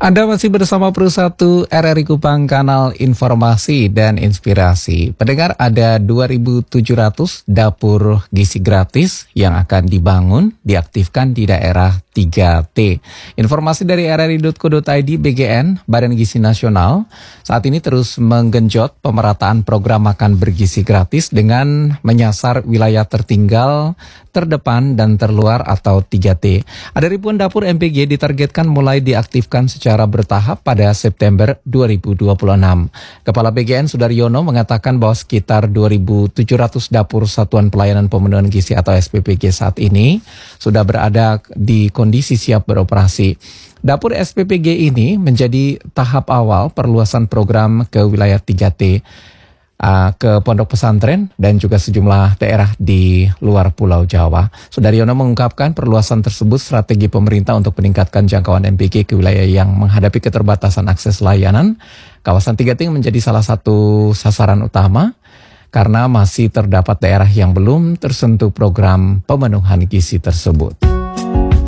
Anda masih bersama Pro 1 RRI Kupang, kanal informasi dan inspirasi. Pendengar, ada 2.700 dapur gizi gratis yang akan dibangun, diaktifkan di daerah 3T. Informasi dari rri.co.id. BGN, Badan Gizi Nasional, saat ini terus menggenjot pemerataan program makan bergizi gratis dengan menyasar wilayah tertinggal, terdepan, dan terluar atau 3T. Ada ribuan dapur MPG ditargetkan mulai diaktifkan secara bertahap pada September 2026. Kepala BGN Sudaryono mengatakan bahwa sekitar 2.700 dapur Satuan Pelayanan Pemenuhan Gizi atau SPPG saat ini sudah berada di kondisi siap beroperasi. Dapur SPPG ini menjadi tahap awal perluasan program ke wilayah 3T, ke pondok pesantren dan juga sejumlah daerah di luar Pulau Jawa. Sudaryono mengungkapkan perluasan tersebut strategi pemerintah untuk meningkatkan jangkauan MPG ke wilayah yang menghadapi keterbatasan akses layanan. Kawasan 3T menjadi salah satu sasaran utama karena masih terdapat daerah yang belum tersentuh program pemenuhan gizi tersebut.